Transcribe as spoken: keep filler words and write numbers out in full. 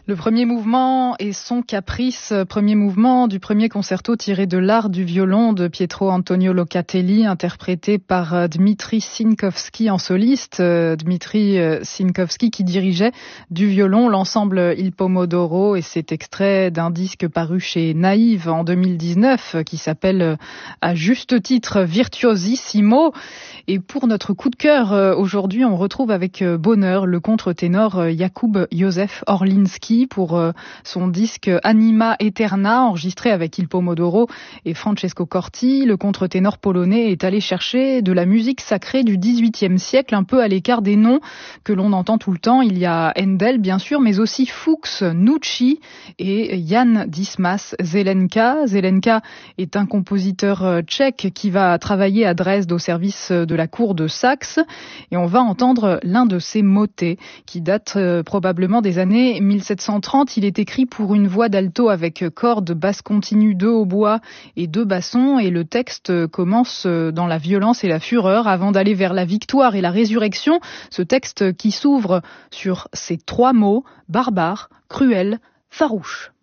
Le premier mouvement est son caprice, premier mouvement du premier concerto tiré de l'art du violon de Pietro Antonio Locatelli, interprété par Dmitri Sinkovski en soliste. Dmitri Sinkovski qui dirigeait du violon l'ensemble Il Pomodoro, et c'est extrait d'un disque paru chez Naïve en deux mille dix-neuf qui s'appelle à juste titre Virtuosissimo. Et pour notre coup de cœur aujourd'hui, on retrouve avec bonheur le contre-ténor Jakub Józef Orliński pour son disque Anima Eterna, enregistré avec Il Pomodoro et Francesco Corti. Le contre-ténor polonais est allé chercher de la musique sacrée du dix-huitième siècle, un peu à l'écart des noms que l'on entend tout le temps. Il y a Handel, bien sûr, mais aussi Fuchs, Nucci et Jan Dismas Zelenka. Zelenka est un compositeur tchèque qui va travailler à Dresde au service de la cour de Saxe, et on va entendre l'un de ses motets qui date euh, probablement des années mille sept cent trente. Il est écrit pour une voix d'alto avec cordes, basse continue, deux hautbois et deux bassons, et le texte commence dans la violence et la fureur avant d'aller vers la victoire et la résurrection. Ce texte qui s'ouvre sur ces trois mots: barbare, cruel, farouche.